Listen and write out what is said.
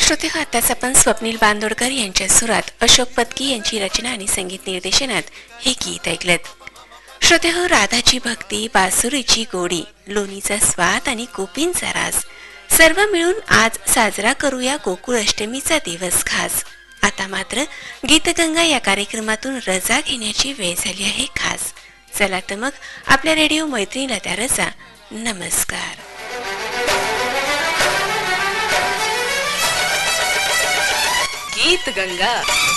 श्रोते हो, आताच आपण स्वप्नील बांदोडकर यांच्या सुरात अशोक पत्की यांची रचना आणि संगीत निर्देशनात हे गीत ऐकलत. श्रोते हो, राधाची भक्ती, बासुरीची गोडी, लोणीचा स्वाद आणि गोपींचा रास सर्व मिळून आज साजरा करूया गोकुळ अष्टमीचा दिवस खास. आता मात्र गीतगंगा या कार्यक्रमातून रजा घेण्याची वेळ झाली आहे खास. चला तर मग आपल्या रेडिओ मैत्रिणीला त्या रजा. नमस्कार. गीत गंगा.